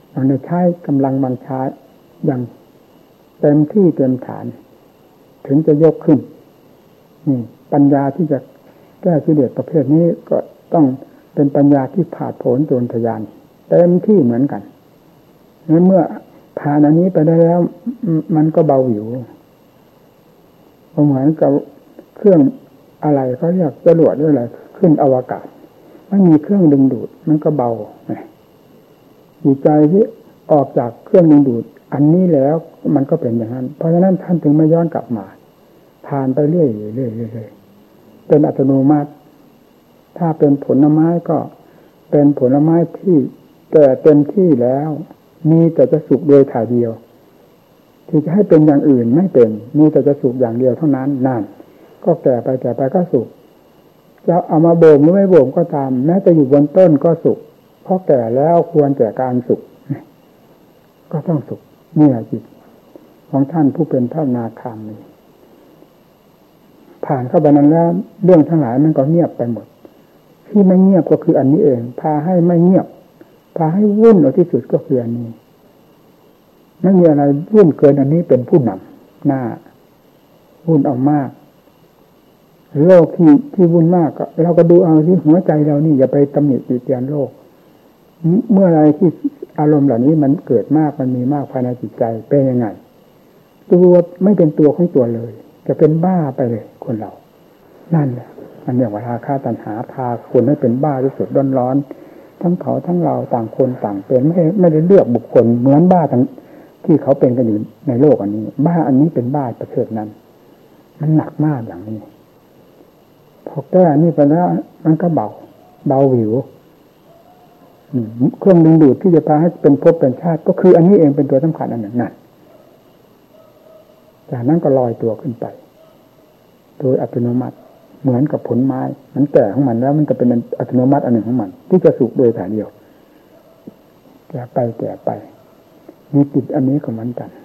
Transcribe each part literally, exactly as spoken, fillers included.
เราได้ใช้กำลังบังชาอย่างเต็มที่เต็มฐานถึงจะยกขึ้นนี่ปัญญาที่จะแก้กิเลสประเภทนี้ก็ต้องเป็นปัญญาที่ผ่าดโผนโจรทะยานเต็มที่เหมือนกันเมื่อผ่านอันนี้ไปได้แล้วมันก็เบาหิวเหมือนกับเครื่องอะไรเขาเรียกจรวดด้วยอะไรขึ้นอวกาศไม่มีเครื่องดึงดูดมันก็เบาจิตใจที่ออกจากเครื่องดึงดูดอันนี้แล้วมันก็เป็นอย่างนั้นเพราะฉะนั้นท่านถึงไม่ย้อนกลับมาผ่านไปเรื่อยๆเรื่อยๆเป็นอัตโนมัติถ้าเป็นผลไม้ก็เป็นผลไม้ที่แก่เต็มที่แล้วมีแต่จะสุกโดยถ่ายเดียวที่จะให้เป็นอย่างอื่นไม่เป็นมีแต่จะสุกอย่างเดียวเท่านั้นนั่นก็แก่ไปแก่ไปก็สุกจะเอามาโบ่มหรือไม่โบ่มก็ตามแม้จะอยู่บนต้นก็สุกเพราะแก่แล้วควรแก่การสุกก็ต้องสุกนี่แหละจิตของท่านผู้เป็นพระอนาคามีผ่านเข้าไปนั้นแล้วเรื่องทั้งหลายมันก็เงียบไปหมดที่ไม่เงียบก็คืออันนี้เองพาให้ไม่เงียบพาให้วุ่นเอาที่สุดก็คืออันนี้ไม่มีอะไรวุ่นเกินอันนี้เป็นผู้นำหน้าวุ่นเอามากโลกที่ที่วุ่นมากก็เราก็ดูเอาที่หัวใจเรานี่อย่าไปตำหนิติเตียนโลกเมื่อไรที่อารมณ์เหล่านี้มันเกิดมากมันมีมากภายในจิตใจเป็นยังไงตัวไม่เป็นตัวของตัวเลยจะเป็นบ้าไปเลยคนเรานั่นแหละมันเรียกว่าราคะตัณหาพาคนให้เป็นบ้าที่สุดร้อนๆทั้งเขาทั้งเราต่างคนต่างเป็นไม่ไม่ได้เลือกบุคคลเหมือนบ้าทั้งที่เขาเป็นกันอยู่ในโลกอันนี้บ้าอันนี้เป็นบ้าประเภทนั้นมันหนักมากอย่างนี้พอแก้นี่ไปแล้วมันก็เบาเบาหิวเครื่องดึงดูดที่จะพาให้เป็นภพเป็นชาติก็คืออันนี้เองเป็นตัวสำคัญอันหนึ่งนั่นจากนั้นก็ลอยตัวขึ้นไปโดยอัตโนมัติเหมือนกับผลไม้มันแก่ของมันแล้วมันจะเป็นอัตโนมัติอันหนึ่งของมันที่จะสุกโดยถ่ายเดียวแก่ไปแก่ไปมีจิตอันนี้ก็เหมือนกัน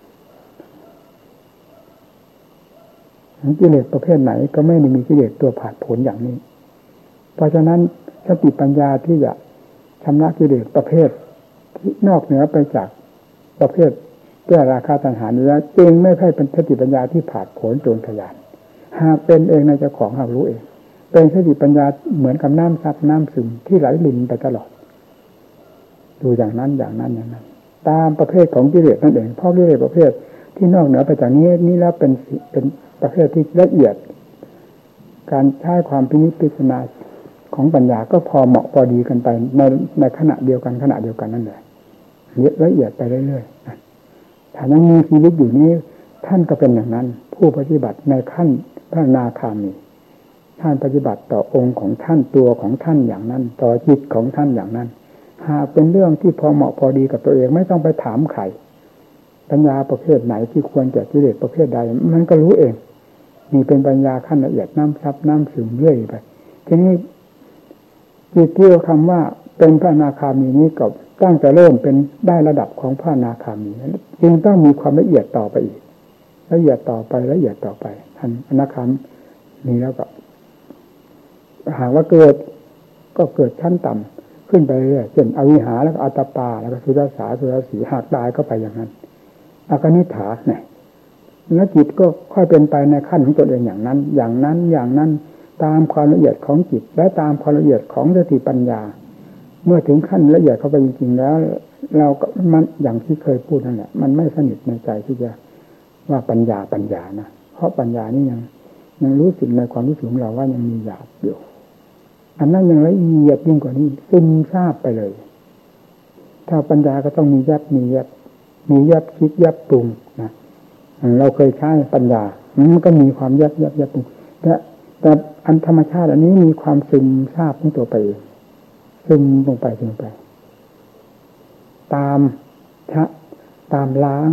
กิเลสประเภทไหนก็ไม่ได้มีกิเลสตัวผ่าดผลอย่างนี้เพราะฉะนั้นสติปัญญาที่จะชำระกิเลสประเภทที่นอกเหนือไปจากประเภทแก้ราคะตัณหานี้แล้วจึงไม่ใช่เป็นสติปัญญาที่ผ่าดผลโจรทะยานหากเป็นเองในเจ้าของหากรู้เองเป็นสติปัญญาเหมือนกับน้ำซับน้ำซึมที่ไหลลินไปตลอดดูอย่างนั้นอย่างนั้นอย่างนั้นตามประเภทของกิเลสนั่นเองเพราะกิเลสประเภทที่นอกเหนือไปจากนี้นี้แล้วเป็นเป็นประเภทที่ละเอียดการใช้ความพินิจพิจารณาของปัญญาก็พอเหมาะพอดีกันไปในในขณะเดียวกันขณะเดียวกันนั่นแหละละเอียดไปเรื่อยๆถ้ายังมีชีวิตอยู่นี้ท่านก็เป็นอย่างนั้นผู้ปฏิบัติในขั้นพระอนาคามีท่านปฏิบัติต่อองค์ของท่านตัวของท่านอย่างนั้นต่อจิตของท่านอย่างนั้นหากเป็นเรื่องที่พอเหมาะพอดีกับตัวเองไม่ต้องไปถามใครปัญญาประเภทไหนที่ควรแก่กิเลสประเภทใดมันก็รู้เองนี่เป็นปัญญาขั้นละเอียดน้ำซับน้ำซึมเรื่อยไปทีนี้จิตที่คำว่าเป็นพระอนาคามีนี้ก็ตั้งแต่เริ่มเป็นได้ระดับของพระอนาคามีจึงต้องมีความละเอียดต่อไปอีกละเอียดต่อไปละเอียดต่อไปท่านอนาคามีแล้วก็หากว่าเกิดก็เกิดชั้นต่ำขึ้นไปเรื่อยเช่นอวิหาแล้วก็อัตตปาแล้วก็สุรสาสุรสีหากตายก็ไปอย่างนั้นอากนิฐาเนี่ยแล้วจิตก็ค่อยเป็นไปในขั้นของตัวเองอย่างนั้นอย่างนั้นอย่างนั้นตามความละเอียดของจิตและตามความละเอียดของสติปัญญาเมื่อถึงขั้นละเอียดเข้าไปจริงๆแล้วเราก็มันอย่างที่เคยพูดนั่นแหละมันไม่สนิทในใจที่จะว่าปัญญาปัญญานะเพราะปัญญานี่ยังยังรู้สึกในความรู้สึกของเราว่ายังมีหยาบอยู่อันนั้นยังละเอียดยิ่งกว่านี้ซึมซาบไปเลยถ้าปัญญาก็ต้องมียับมียับมียับคิดยับปรุงนะเราเคยใช้ปัญญามันก็มีความยับยับยับปรุงแต่แต่อันธรรมชาติอันนี้มีความซึมซาบของตัวไปเองซึมลงไปลงไปตามชะตามล้าง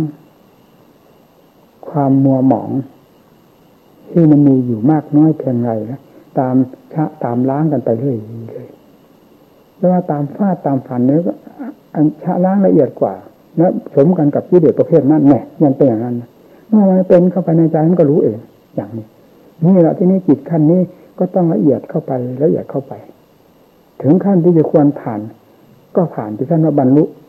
ความมัวหมองที่มันมีอยู่มากน้อยเพียงไรนะตามชะตามล้างกันไปเรื่อยเลยแล้วว่าตามฟาดตามฝันเนื้อก็อันชะล้างละเอียดกว่าและสมกันกับกิเลสประเภทนั้นแน่ยังเป็นอย่างนั้นเมื่อมันเป็นเข้าไปในใจมันก็รู้เองอย่างนี้นี่แหละที่นี่จิตขั้นนี้ก็ต้องละเอียดเข้าไปละเอียดเข้าไปถึงขั้นที่จะควรผ่านก็ผ่านที่ท่านว่าบรรลุ